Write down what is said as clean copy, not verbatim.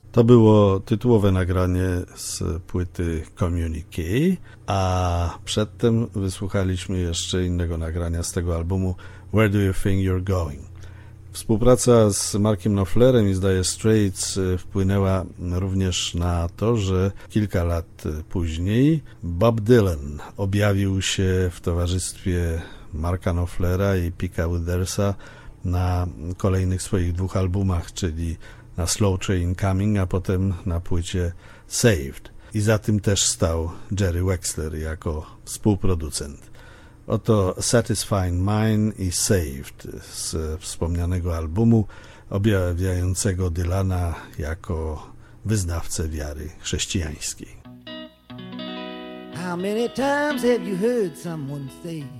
To było tytułowe nagranie z płyty Communique, a przedtem wysłuchaliśmy jeszcze innego nagrania z tego albumu Where Do You Think You're Going? Współpraca z Markiem Knopflerem i Dire Straits wpłynęła również na to, że kilka lat później Bob Dylan objawił się w towarzystwie Marka Knopflera i Picka Withersa na kolejnych swoich 2 albumach, czyli na Slow Train Coming, a potem na płycie Saved. I za tym też stał Jerry Wexler jako współproducent. Oto Satisfying Mine i Saved z wspomnianego albumu objawiającego Dylana jako wyznawcę wiary chrześcijańskiej. How many times have you heard someone say